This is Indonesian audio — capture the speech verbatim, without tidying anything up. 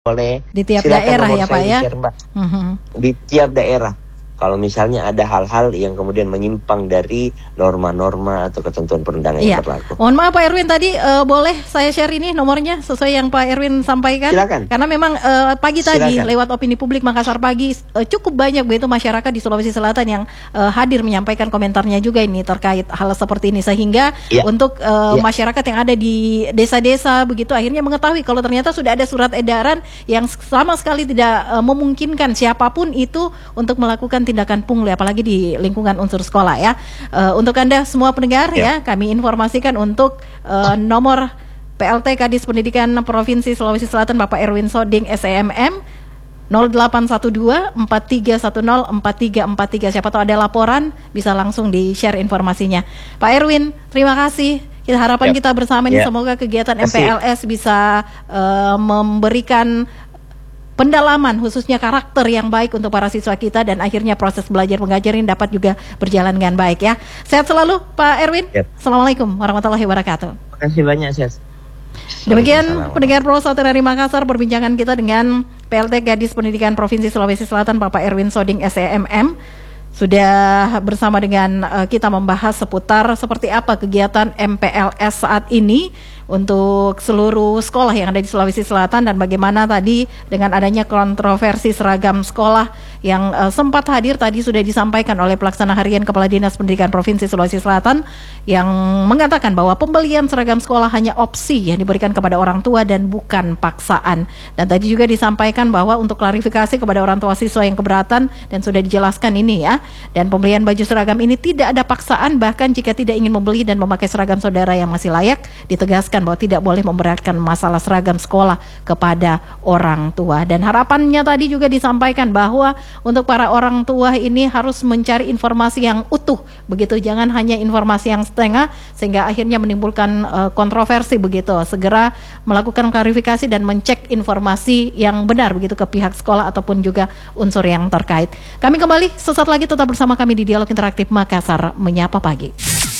Boleh. Di tiap Silakan daerah nomor ya saya Pak ya? di-share, Mbak. Mhm. Di tiap daerah. Kalau misalnya ada hal-hal yang kemudian menyimpang dari norma-norma atau ketentuan perundangan Iya. yang berlaku. Mohon maaf Pak Erwin, tadi uh, boleh saya share ini nomornya sesuai yang Pak Erwin sampaikan? Silakan. Karena memang uh, pagi tadi Silakan. lewat Opini Publik Makassar Pagi uh, cukup banyak begitu masyarakat di Sulawesi Selatan yang uh, hadir menyampaikan komentarnya juga ini terkait hal seperti ini, sehingga Ya. untuk uh, Ya. masyarakat yang ada di desa-desa begitu akhirnya mengetahui kalau ternyata sudah ada surat edaran yang sama sekali tidak uh, memungkinkan siapapun itu untuk melakukan tindakan pungli, apalagi di lingkungan unsur sekolah ya. Uh, untuk Anda semua pendengar ya, Ya. kami informasikan untuk uh, nomor P L T Kadis Pendidikan Provinsi Sulawesi Selatan Bapak Erwin Soding S E M M nol delapan satu dua empat tiga satu nol empat tiga empat tiga. Siapa tahu ada laporan bisa langsung di-share informasinya. Pak Erwin, terima kasih. Kita harapan Yep. kita bersama ini Ya. semoga kegiatan M P Kasih. L S bisa uh, memberikan pendalaman khususnya karakter yang baik untuk para siswa kita dan akhirnya proses belajar mengajar ini dapat juga berjalan dengan baik ya. Sehat selalu Pak Erwin. Yep. Assalamualaikum warahmatullahi wabarakatuh. Terima kasih banyak, Ses. Demikian pendengar Pro Satu dari Makassar, perbincangan kita dengan P L T Kadis Pendidikan Provinsi Sulawesi Selatan Bapak Erwin Soding S E M M. Sudah bersama dengan uh, kita membahas seputar seperti apa kegiatan M P L S saat ini untuk seluruh sekolah yang ada di Sulawesi Selatan dan bagaimana tadi dengan adanya kontroversi seragam sekolah yang uh, sempat hadir tadi sudah disampaikan oleh Pelaksana Harian Kepala Dinas Pendidikan Provinsi Sulawesi Selatan yang mengatakan bahwa pembelian seragam sekolah hanya opsi yang diberikan kepada orang tua dan bukan paksaan. Dan tadi juga disampaikan bahwa untuk klarifikasi kepada orang tua siswa yang keberatan dan sudah dijelaskan ini ya, dan pembelian baju seragam ini tidak ada paksaan, bahkan jika tidak ingin membeli dan memakai seragam saudara yang masih layak, ditegaskan bahwa tidak boleh memberatkan masalah seragam sekolah kepada orang tua. Dan harapannya tadi juga disampaikan bahwa untuk para orang tua ini harus mencari informasi yang utuh, begitu, jangan hanya informasi yang setengah sehingga akhirnya menimbulkan uh, kontroversi begitu. Segera melakukan klarifikasi dan mencek informasi yang benar begitu ke pihak sekolah ataupun juga unsur yang terkait. Kami kembali sesaat lagi, tetap bersama kami di Dialog Interaktif Makassar Menyapa Pagi.